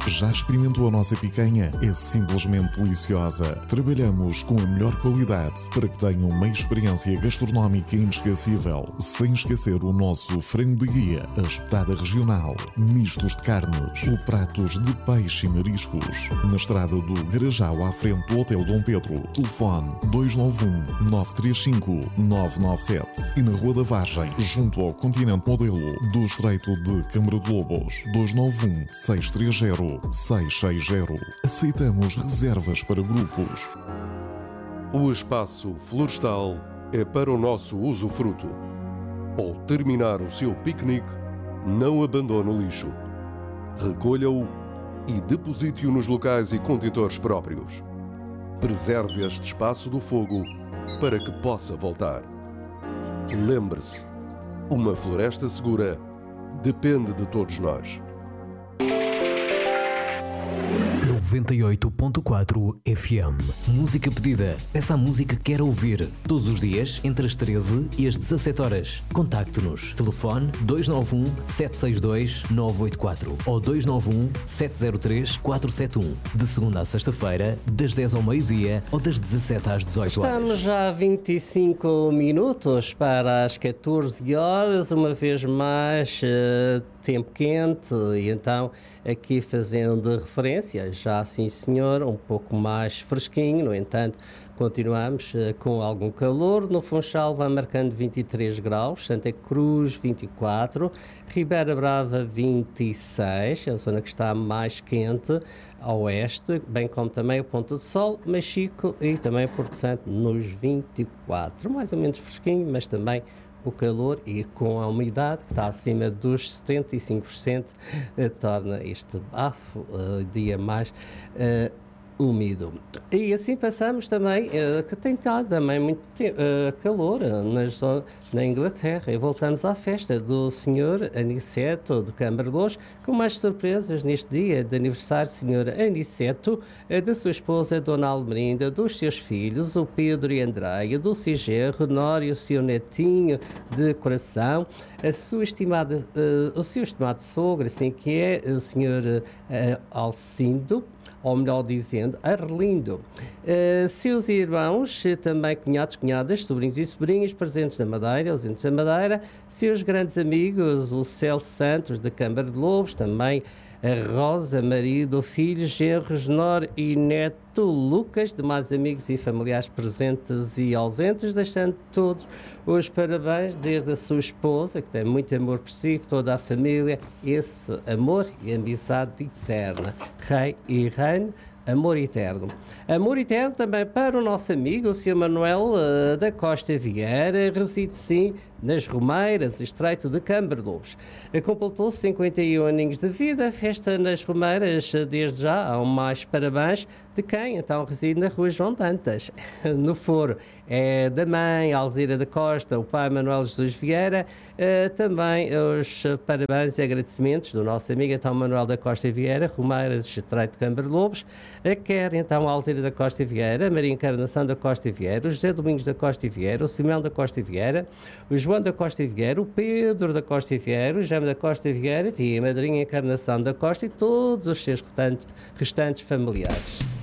Já experimentou a nossa picanha? É simplesmente deliciosa. Trabalhamos com a melhor qualidade para que tenham uma experiência gastronómica inesquecível, sem esquecer o nosso frango de guia, a espetada regional, mistos de carnes ou pratos de peixe e mariscos. Na estrada do Garajal, à frente do Hotel Dom Pedro. Telefone 291-935-997 e na Rua da Vargem, junto ao Continente Modelo do Estreito de Câmara de Lobos. 291-630-660. Aceitamos reservas para grupos. O espaço florestal é para o nosso usufruto. Ao terminar o seu piquenique, não abandone o lixo. Recolha-o e deposite-o nos locais e contentores próprios. Preserve este espaço do fogo para que possa voltar. Lembre-se, uma floresta segura depende de todos nós. 98.4 FM. Música pedida. Peça a música que quer ouvir. Todos os dias, entre as 13 e as 17 horas. Contacte-nos. Telefone 291-762-984 ou 291-703-471. De segunda a sexta-feira, das 10 ao meio-dia ou das 17 às 18 horas. Estamos já a 25 minutos para as 14 horas, uma vez mais tempo quente, e então aqui fazendo referência, já sim senhor, um pouco mais fresquinho, no entanto continuamos com algum calor. No Funchal vai marcando 23 graus, Santa Cruz 24, Ribeira Brava 26, a zona que está mais quente a oeste, bem como também o Ponta do Sol, Machico e também Porto Santo nos 24, mais ou menos fresquinho, mas também o calor e com a umidade que está acima dos 75% torna este bafo dia mais úmido. E assim passamos também, que tem estado também muito calor na Inglaterra, e voltamos à festa do Sr. Aniceto de Câmara de Lobos, com mais surpresas neste dia de aniversário. Sr. Aniceto, da sua esposa Dona Almerinda, dos seus filhos, o Pedro e Andreia, do seu genro Nório, o seu netinho de coração, a sua estimada, o seu estimado sogro, assim que é o Sr. Alcindo, ou melhor dizendo, Arlindo. Seus irmãos, também cunhados, cunhadas, sobrinhos e sobrinhas presentes na Madeira, ausentes da Madeira, seus grandes amigos, o Celso Santos, da Câmara de Lobos, também a Rosa, marido, filhos, genros, Nor e neto Lucas, demais amigos e familiares presentes e ausentes, deixando todos os parabéns, desde a sua esposa, que tem muito amor por si, toda a família, esse amor e amizade eterna. Rei e reino, amor eterno. Amor eterno também para o nosso amigo, o Sr. Manuel da Costa Vieira, reside sim nas Romeiras, Estreito de Câmara de Lobos. Completou 51 aninhos de vida, festa nas Romeiras, desde já, há mais parabéns de quem então reside na Rua João Dantas. No foro é da mãe Alzira da Costa, o pai Manuel Jesus Vieira, também os parabéns e agradecimentos do nosso amigo então Manuel da Costa Vieira, Romeiras, Estreito de Câmara de Lobos, quer então a Alzira da Costa Vieira, a Maria Encarnação da Costa Vieira, o José Domingos da Costa Vieira, o Simão da Costa Vieira, o João da Costa Vieira, o Pedro da Costa Vieira, o Jaime da Costa Vieira, a tia Madrinha Encarnação da Costa e todos os seus restantes familiares.